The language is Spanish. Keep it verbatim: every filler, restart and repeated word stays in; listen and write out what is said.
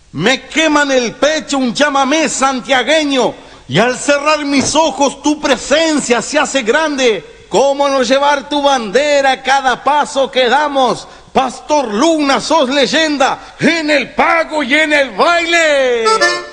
Me quema en el pecho un chamamé santiagueño, y al cerrar mis ojos tu presencia se hace grande. ¿Cómo no llevar tu bandera a cada paso que damos? Pastor Luna, sos leyenda en el pago y en el baile.